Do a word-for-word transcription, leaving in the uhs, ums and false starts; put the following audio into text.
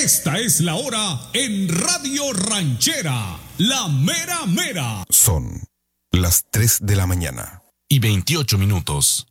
Esta es la hora en Radio Ranchera, la mera mera. Son las tres de la mañana. Y veintiocho minutos.